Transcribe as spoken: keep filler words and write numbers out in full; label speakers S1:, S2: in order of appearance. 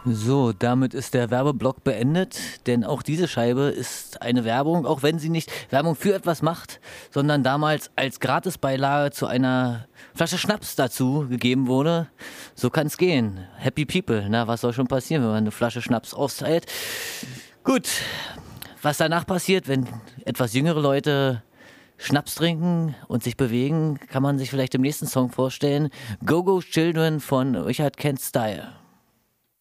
S1: So, damit ist der Werbeblock beendet, denn auch diese Scheibe ist eine Werbung, auch wenn sie nicht Werbung für etwas macht, sondern damals als Gratisbeilage zu einer Flasche Schnaps dazu gegeben wurde. So kann es gehen. Happy People, na, was soll schon passieren, wenn man eine Flasche Schnaps austeilt? Gut, was danach passiert, wenn etwas jüngere Leute Schnaps trinken und sich bewegen, kann man sich vielleicht im nächsten Song vorstellen. Go Go Children von Richard Kent Style.